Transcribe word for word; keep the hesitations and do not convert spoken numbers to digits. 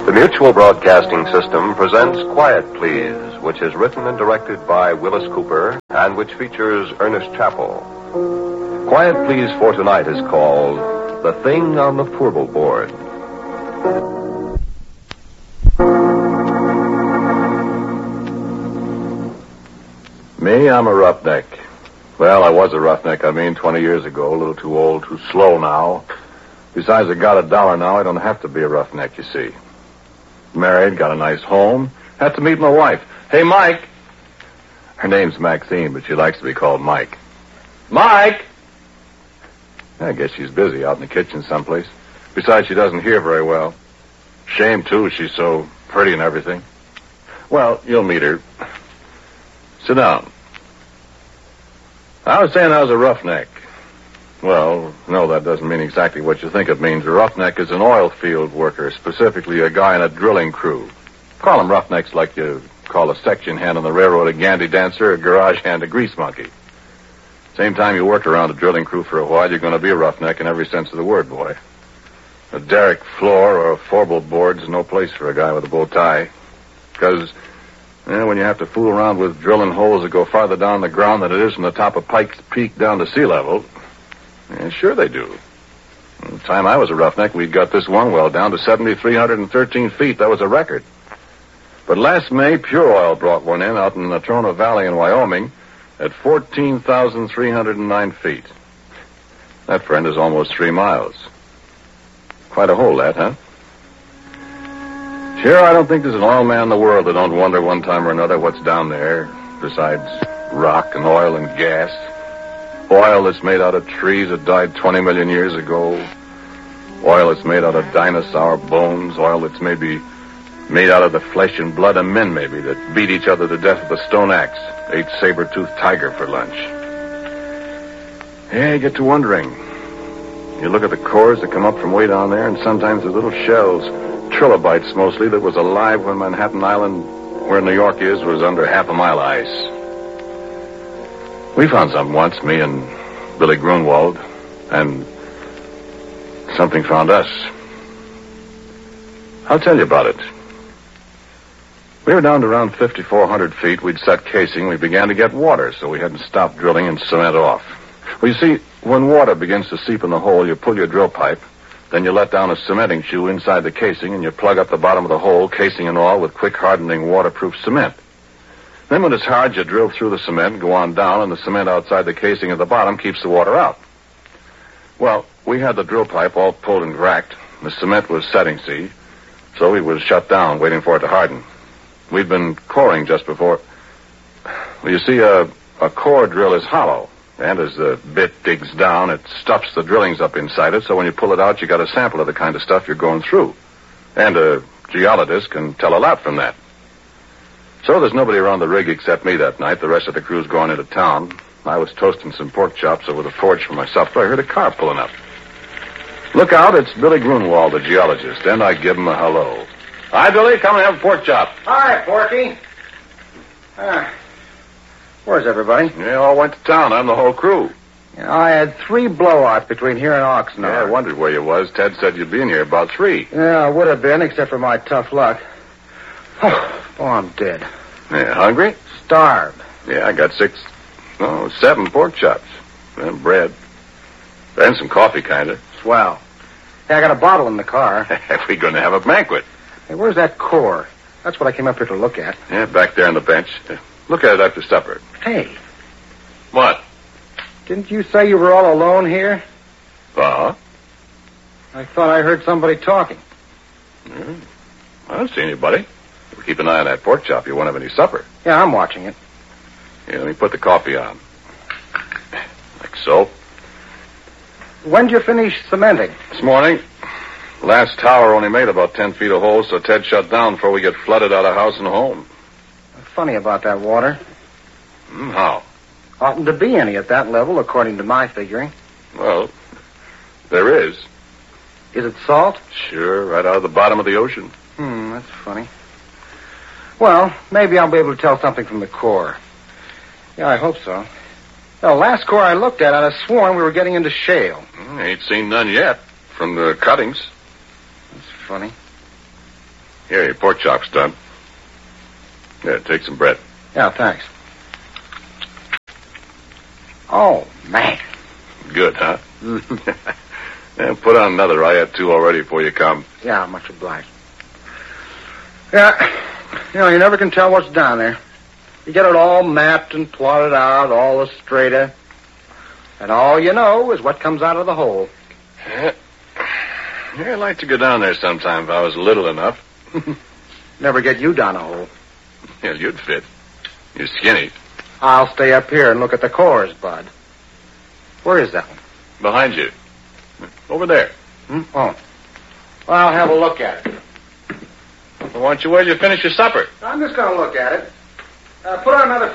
The Mutual Broadcasting System presents Quiet Please, which is written and directed by Willis Cooper and which features Ernest Chappell. Quiet Please for tonight is called The Thing on the Furball Board. Me, I'm a roughneck. Well, I was a roughneck, I mean, twenty years ago. A little too old, too slow now. Besides, I got a dollar now. I don't have to be a roughneck, you see. Married, got a nice home. Had to meet my wife. Hey, Mike. Her name's Maxine, but she likes to be called Mike. Mike! I guess she's busy out in the kitchen someplace. Besides, she doesn't hear very well. Shame, too. She's so pretty and everything. Well, you'll meet her. Sit down. I was saying I was a roughneck. Well, no, that doesn't mean exactly what you think it means. A roughneck is an oil field worker, specifically a guy in a drilling crew. Call them roughnecks like you call a section hand on the railroad a gandy dancer, a garage hand a grease monkey. Same time you work around a drilling crew for a while, you're going to be a roughneck in every sense of the word, boy. A derrick floor or a forball board is no place for a guy with a bow tie. Because eh, when you have to fool around with drilling holes that go farther down the ground than it is from the top of Pike's Peak down to sea level... Yeah, sure they do. The time I was a roughneck, we'd got this one well down to seven thousand three hundred thirteen feet. That was a record. But last May, Pure Oil brought one in out in the Natrona Valley in Wyoming at fourteen thousand three hundred nine feet. That, friend, is almost three miles. Quite a hole, that, huh? Sure, I don't think there's an oil man in the world that don't wonder one time or another what's down there, besides rock and oil and gas. Oil that's made out of trees that died twenty million years ago. Oil that's made out of dinosaur bones. Oil that's maybe made out of the flesh and blood of men, maybe, that beat each other to death with a stone axe, ate saber-toothed tiger for lunch. Yeah, you get to wondering. You look at the cores that come up from way down there, and sometimes the little shells, trilobites mostly, that was alive when Manhattan Island, where New York is, was under half a mile of ice. We found something once, me and Billy Grunwald, and something found us. I'll tell you about it. We were down to around fifty-four hundred feet. We'd set casing. We began to get water, so we had to stop drilling and cement off. Well, you see, when water begins to seep in the hole, you pull your drill pipe, then you let down a cementing shoe inside the casing, and you plug up the bottom of the hole, casing and all, with quick-hardening waterproof cement. Then when it's hard, you drill through the cement and go on down, and the cement outside the casing at the bottom keeps the water out. Well, we had the drill pipe all pulled and racked. The cement was setting, see, so it was shut down, waiting for it to harden. We'd been coring just before... Well, you see, a, a core drill is hollow, and as the bit digs down, it stuffs the drillings up inside it, so when you pull it out, you got a sample of the kind of stuff you're going through. And a geologist can tell a lot from that. So there's nobody around the rig except me that night. The rest of the crew's gone into town. I was toasting some pork chops over the forge for my supper. I heard a car pulling up. Look out, it's Billy Grunwald, the geologist, and I give him a hello. Hi, Billy, come and have a pork chop. Hi, Porky. Ah, where's everybody? They all went to town. I'm the whole crew. You know, I had three blowouts between here and Oxnard. Yeah, I wondered where you was. Ted said you'd be in here about three. Yeah, I would have been, except for my tough luck. Oh, oh I'm dead. Yeah, hungry? Starved. Yeah, I got six, no, seven pork chops. And bread. And some coffee, kind of. Swell. Hey, I got a bottle in the car. We're going to have a banquet. Hey, where's that core? That's what I came up here to look at. Yeah, back there on the bench. Look at it after supper. Hey. What? Didn't you say you were all alone here? Uh-huh. I thought I heard somebody talking. Yeah. I don't see anybody. Keep an eye on that pork chop. You won't have any supper. Yeah, I'm watching it. Here, let me put the coffee on. Like so. When'd you finish cementing? This morning. Last tower only made about ten feet of hole, so Ted shut down before we get flooded out of house and home. Funny about that water. Mm, how? Oughtn't to be any at that level, according to my figuring. Well, there is. Is it salt? Sure, right out of the bottom of the ocean. Hmm, that's funny. Well, maybe I'll be able to tell something from the core. Yeah, I hope so. The last core I looked at, I'd have sworn we were getting into shale. Mm, ain't seen none yet from the cuttings. That's funny. Here, your pork chop's done. There, take some bread. Yeah, thanks. Oh, man. Good, huh? Yeah, put on another. I had two already before you come. Yeah, much obliged. Yeah, you know, you never can tell what's down there. You get it all mapped and plotted out, all the strata. And all you know is what comes out of the hole. Yeah. Yeah, I'd like to go down there sometime if I was little enough. Never get you down a hole. Yeah, you'd fit. You're skinny. I'll stay up here and look at the cores, Bud. Where is that one? Behind you. Over there. Hmm? Oh. Well, I'll have a look at it. Well, why don't you wait till you finish your supper? I'm just going to look at it. Uh, put on another